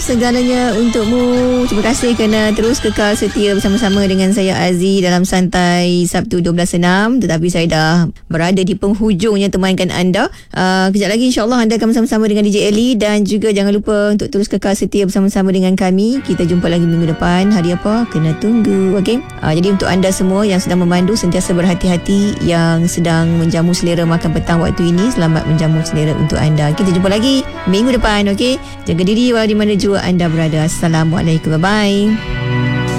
Segalanya untukmu. Terima kasih kerana terus kekal setia bersama-sama dengan saya Aziz dalam Santai Sabtu 12.6. Tetapi saya dah berada di penghujungnya temankan anda. Kejap lagi insyaAllah anda akan bersama-sama dengan DJ Ellie. Dan juga jangan lupa untuk terus kekal setia bersama-sama dengan kami. Kita jumpa lagi minggu depan. Hari apa? Kena tunggu. Okay? Jadi untuk anda semua yang sedang memandu, sentiasa berhati-hati. Yang sedang menjamu selera makan petang waktu ini, selamat menjamu selera untuk anda. Kita jumpa lagi minggu depan. Okay? Jaga diri walau di mana jua anda berada. Assalamualaikum. Bye-bye.